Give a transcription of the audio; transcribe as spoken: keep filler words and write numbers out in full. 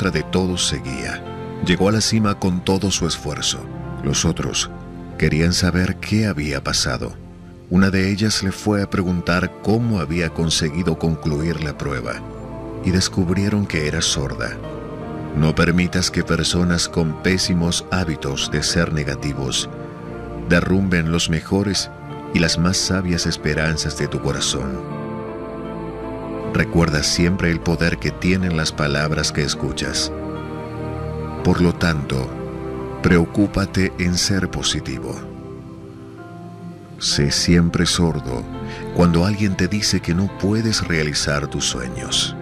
contra de todos seguía. Llegó a la cima con todo su esfuerzo. Los otros querían saber qué había pasado. Una de ellas le fue a preguntar cómo había conseguido concluir la prueba, y descubrieron que era sorda. No permitas que personas con pésimos hábitos de ser negativos derrumben los mejores y las más sabias esperanzas de tu corazón. Recuerda siempre el poder que tienen las palabras que escuchas. Por lo tanto, preocúpate en ser positivo. Sé siempre sordo cuando alguien te dice que no puedes realizar tus sueños.